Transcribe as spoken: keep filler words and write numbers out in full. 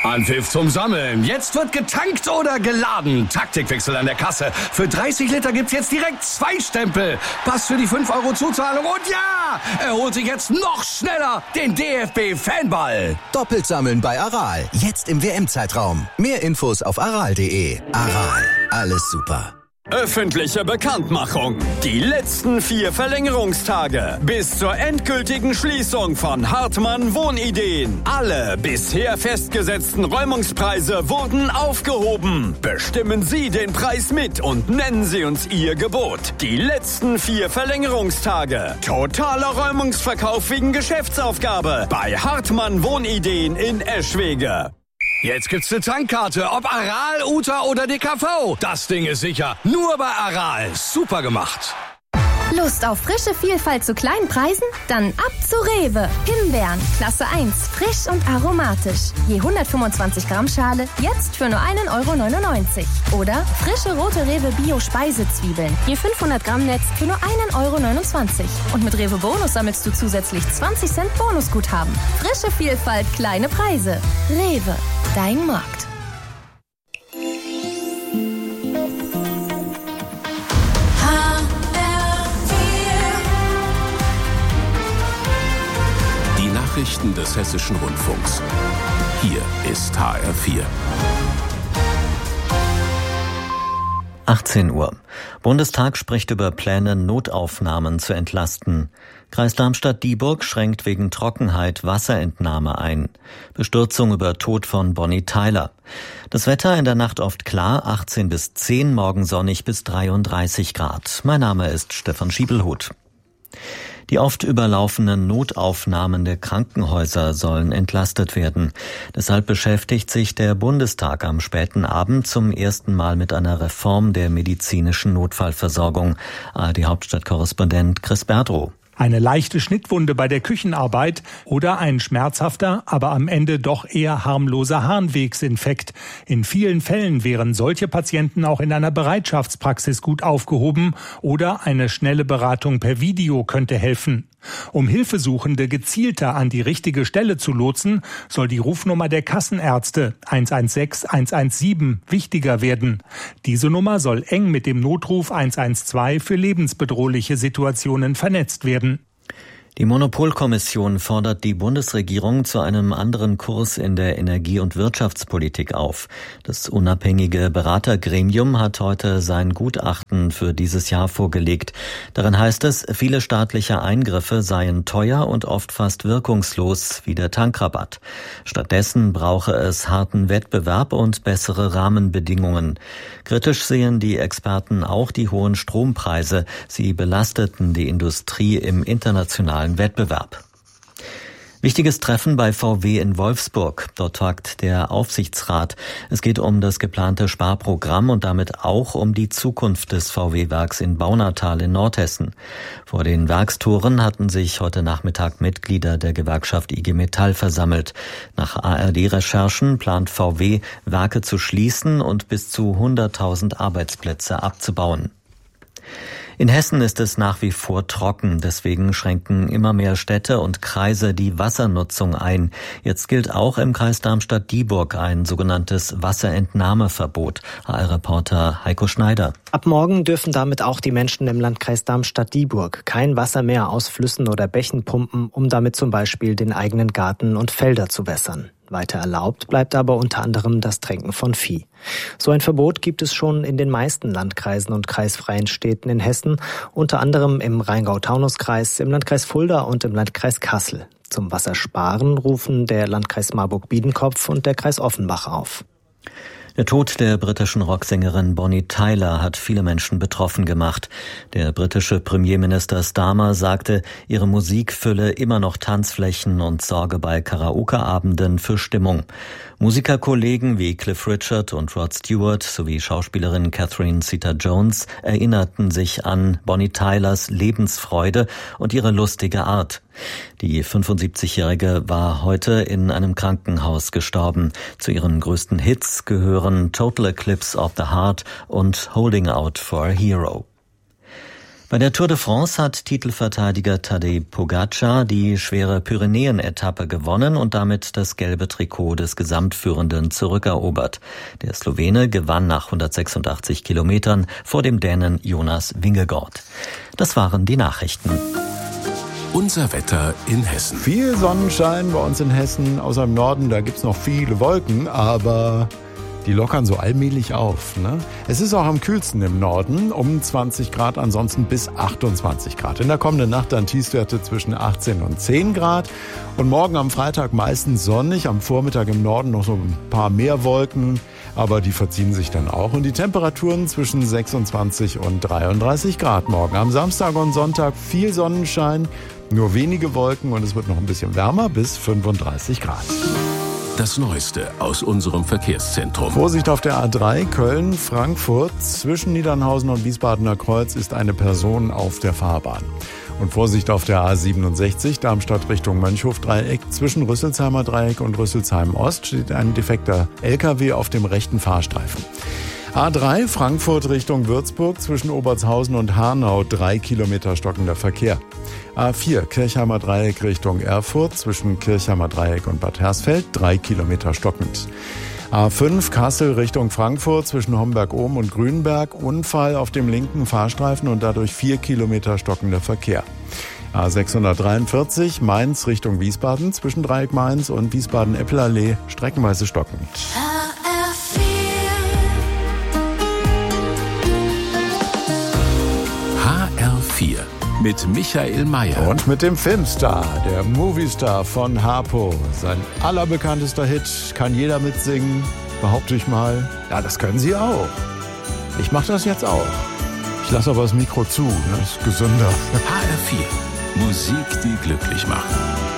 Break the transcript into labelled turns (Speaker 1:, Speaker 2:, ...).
Speaker 1: Anpfiff zum Sammeln. Jetzt wird getankt oder geladen. Taktikwechsel an der Kasse. Für dreißig Liter gibt's jetzt direkt zwei Stempel. Pass für die fünf Euro Zuzahlung. Und ja, er holt sich jetzt noch schneller den D F B-Fanball.
Speaker 2: Doppelt sammeln bei Aral. Jetzt im W M-Zeitraum. Mehr Infos auf aral punkt de. Aral. Alles super.
Speaker 3: Öffentliche Bekanntmachung. Die letzten vier Verlängerungstage bis zur endgültigen Schließung von Hartmann Wohnideen. Alle bisher festgesetzten Räumungspreise wurden aufgehoben. Bestimmen Sie den Preis mit und nennen Sie uns Ihr Gebot. Die letzten vier Verlängerungstage. Totaler Räumungsverkauf wegen Geschäftsaufgabe bei Hartmann Wohnideen in Eschwege.
Speaker 1: Jetzt gibt's eine Tankkarte, ob Aral, Uta oder D K V. Das Ding ist sicher. Nur bei Aral. Super gemacht.
Speaker 4: Lust auf frische Vielfalt zu kleinen Preisen? Dann ab zu Rewe. Himbeeren, Klasse eins, frisch und aromatisch. Je hundertfünfundzwanzig Gramm Schale, jetzt für nur einen Euro neunundneunzig. Oder frische rote Rewe Bio-Speisezwiebeln. Je fünfhundert Gramm Netz für nur einen Euro neunundzwanzig. Und mit Rewe Bonus sammelst du zusätzlich zwanzig Cent Bonusguthaben. Frische Vielfalt, kleine Preise. Rewe, dein Markt.
Speaker 5: Nachrichten des Hessischen Rundfunks. Hier ist H R vier.
Speaker 6: achtzehn Uhr. Bundestag spricht über Pläne, Notaufnahmen zu entlasten. Kreis Darmstadt-Dieburg schränkt wegen Trockenheit Wasserentnahme ein. Bestürzung über Tod von Bonnie Tyler. Das Wetter in der Nacht oft klar, achtzehn bis zehn, morgen sonnig bis dreiunddreißig Grad. Mein Name ist Stefan Schiebelhut. Die oft überlaufenden Notaufnahmen der Krankenhäuser sollen entlastet werden. Deshalb beschäftigt sich der Bundestag am späten Abend zum ersten Mal mit einer Reform der medizinischen Notfallversorgung. A R D-Hauptstadtkorrespondent Chris Berdrow.
Speaker 7: Eine leichte Schnittwunde bei der Küchenarbeit oder ein schmerzhafter, aber am Ende doch eher harmloser Harnwegsinfekt. In vielen Fällen wären solche Patienten auch in einer Bereitschaftspraxis gut aufgehoben oder eine schnelle Beratung per Video könnte helfen. Um Hilfesuchende gezielter an die richtige Stelle zu lotsen, soll die Rufnummer der Kassenärzte eins eins sechs eins eins sieben wichtiger werden. Diese Nummer soll eng mit dem Notruf eins eins zwei für lebensbedrohliche Situationen vernetzt werden.
Speaker 6: Die Monopolkommission fordert die Bundesregierung zu einem anderen Kurs in der Energie- und Wirtschaftspolitik auf. Das unabhängige Beratergremium hat heute sein Gutachten für dieses Jahr vorgelegt. Darin heißt es, viele staatliche Eingriffe seien teuer und oft fast wirkungslos, wie der Tankrabatt. Stattdessen brauche es harten Wettbewerb und bessere Rahmenbedingungen. Kritisch sehen die Experten auch die hohen Strompreise. Sie belasteten die Industrie im internationalen Wettbewerb. Wichtiges Treffen bei V W in Wolfsburg. Dort tagt der Aufsichtsrat. Es geht um das geplante Sparprogramm und damit auch um die Zukunft des V W-Werks in Baunatal in Nordhessen. Vor den Werkstoren hatten sich heute Nachmittag Mitglieder der Gewerkschaft I G Metall versammelt. Nach A R D-Recherchen plant V W, Werke zu schließen und bis zu hunderttausend Arbeitsplätze abzubauen. In Hessen ist es nach wie vor trocken, deswegen schränken immer mehr Städte und Kreise die Wassernutzung ein. Jetzt gilt auch im Kreis Darmstadt-Dieburg ein sogenanntes Wasserentnahmeverbot. H R-Reporter Heiko Schneider.
Speaker 8: Ab morgen dürfen damit auch die Menschen im Landkreis Darmstadt-Dieburg kein Wasser mehr aus Flüssen oder Bächen pumpen, um damit zum Beispiel den eigenen Garten und Felder zu wässern. Weiter erlaubt bleibt aber unter anderem das Tränken von Vieh. So ein Verbot gibt es schon in den meisten Landkreisen und kreisfreien Städten in Hessen, unter anderem im Rheingau-Taunus-Kreis, im Landkreis Fulda und im Landkreis Kassel. Zum Wassersparen rufen der Landkreis Marburg-Biedenkopf und der Kreis Offenbach auf.
Speaker 6: Der Tod der britischen Rocksängerin Bonnie Tyler hat viele Menschen betroffen gemacht. Der britische Premierminister Starmer sagte, ihre Musik fülle immer noch Tanzflächen und sorge bei Karaoke-Abenden für Stimmung. Musikerkollegen wie Cliff Richard und Rod Stewart sowie Schauspielerin Catherine Zeta-Jones erinnerten sich an Bonnie Tylers Lebensfreude und ihre lustige Art. Die fünfundsiebzigjährige war heute in einem Krankenhaus gestorben. Zu ihren größten Hits gehören Total Eclipse of the Heart und Holding Out for a Hero. Bei der Tour de France hat Titelverteidiger Tadej Pogačar die schwere Pyrenäen-Etappe gewonnen und damit das gelbe Trikot des Gesamtführenden zurückerobert. Der Slowene gewann nach hundertsechsundachtzig Kilometern vor dem Dänen Jonas Vingegaard. Das waren die Nachrichten.
Speaker 5: Unser Wetter in Hessen.
Speaker 9: Viel Sonnenschein bei uns in Hessen, außer im Norden, da gibt's noch viele Wolken, aber die lockern so allmählich auf. Ne? Es ist auch am kühlsten im Norden, um zwanzig Grad, ansonsten bis achtundzwanzig Grad. In der kommenden Nacht dann Tiefstwerte zwischen achtzehn und zehn Grad. Und morgen am Freitag meistens sonnig, am Vormittag im Norden noch so ein paar mehr Wolken, aber die verziehen sich dann auch. Und die Temperaturen zwischen sechsundzwanzig und dreiunddreißig Grad morgen. Am Samstag und Sonntag viel Sonnenschein, nur wenige Wolken und es wird noch ein bisschen wärmer bis fünfunddreißig Grad.
Speaker 5: Das Neueste aus unserem Verkehrszentrum.
Speaker 9: Vorsicht auf der A drei Köln-Frankfurt. Zwischen Niedernhausen und Wiesbadener Kreuz ist eine Person auf der Fahrbahn. Und Vorsicht auf der A siebenundsechzig Darmstadt Richtung Mönchhof-Dreieck. Zwischen Rüsselsheimer Dreieck und Rüsselsheim-Ost steht ein defekter L K W auf dem rechten Fahrstreifen. A drei Frankfurt Richtung Würzburg zwischen Obertshausen und Hanau, drei Kilometer stockender Verkehr. A vier Kirchheimer Dreieck Richtung Erfurt zwischen Kirchheimer Dreieck und Bad Hersfeld, drei Kilometer stockend. A fünf Kassel Richtung Frankfurt zwischen Homberg-Ohm und Grünberg, Unfall auf dem linken Fahrstreifen und dadurch vier Kilometer stockender Verkehr. A sechshundertdreiundvierzig Mainz Richtung Wiesbaden zwischen Dreieck Mainz und Wiesbaden-Eppelallee, streckenweise stockend.
Speaker 5: H R vier mit Michael Mayer.
Speaker 9: Und mit dem Filmstar, der Moviestar von Harpo. Sein allerbekanntester Hit, kann jeder mitsingen, behaupte ich mal. Ja, das können Sie auch. Ich mache das jetzt auch. Ich lasse aber das Mikro zu, das ist gesünder.
Speaker 5: H R vier, Musik, die glücklich macht.